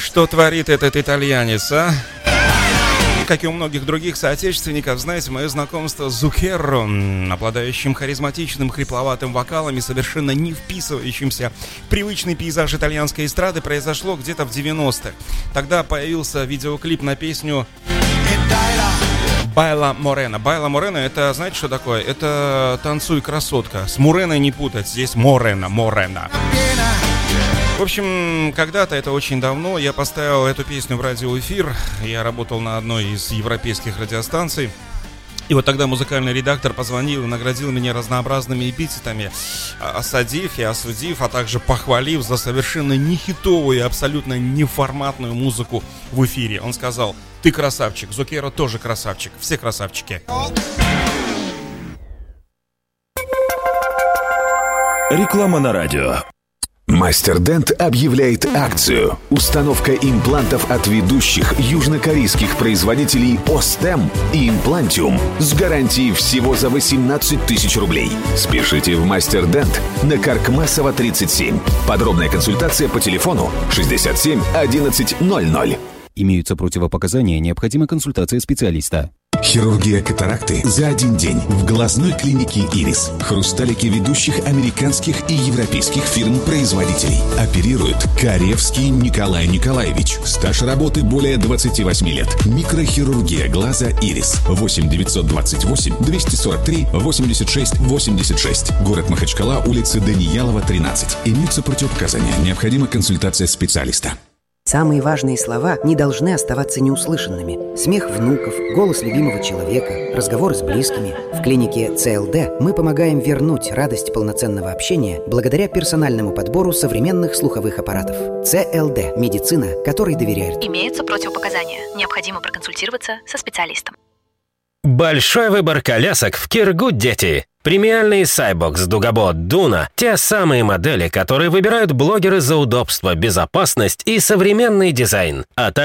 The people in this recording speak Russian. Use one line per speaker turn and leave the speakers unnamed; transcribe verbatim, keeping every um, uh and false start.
что творит этот итальянец, а? Как и у многих других соотечественников, знаете, мое знакомство с Зукерро, обладающим харизматичным хрипловатым вокалом и совершенно не вписывающимся в привычный пейзаж итальянской эстрады, произошло где-то в девяностых. Тогда появился видеоклип на песню «Байла Морена». «Байла Морена» — это, знаете, что такое? Это «Танцуй, красотка». С Мореной не путать, здесь Морена, Морена. В общем, когда-то, это очень давно, я поставил эту песню в радиоэфир. Я работал на одной из европейских радиостанций. И вот тогда музыкальный редактор позвонил и наградил меня разнообразными эпитетами, осадив и осудив, а также похвалив за совершенно не хитовую и абсолютно неформатную музыку в эфире. Он сказал: ты красавчик, Зукерро тоже красавчик, все красавчики.
Реклама на радио.
Мастер Дент объявляет акцию. Установка имплантов от ведущих южнокорейских производителей Остем и Имплантиум с гарантией всего за восемнадцать тысяч рублей. Спешите в Мастер Дент на Каркмасова тридцать семь. Подробная консультация по телефону шестьдесят семь одиннадцать ноль ноль.
Имеются противопоказания, необходима консультация специалиста.
Хирургия катаракты за один день в глазной клинике «Ирис». Хрусталики ведущих американских и европейских фирм-производителей. Оперирует Каревский Николай Николаевич. Стаж работы более двадцати восьми лет. Микрохирургия глаза «Ирис». восемь девятьсот двадцать восемь двести сорок три восемьдесят шесть восемьдесят шесть. Город Махачкала, улица Даниялова, тринадцать. Имеются противопоказания. Необходима консультация специалиста.
Самые важные слова не должны оставаться неуслышанными. Смех внуков, голос любимого человека, разговоры с близкими. В клинике Си Эл Ди мы помогаем вернуть радость полноценного общения благодаря персональному подбору современных слуховых аппаратов. Си Эл Ди – медицина, которой доверяют.
Имеются противопоказания. Необходимо проконсультироваться со специалистом.
Большой выбор колясок в Киргуд, дети. Премиальный Сайбокс, Дугабот, Дуна – те самые модели, которые выбирают блогеры за удобство, безопасность и современный дизайн, а также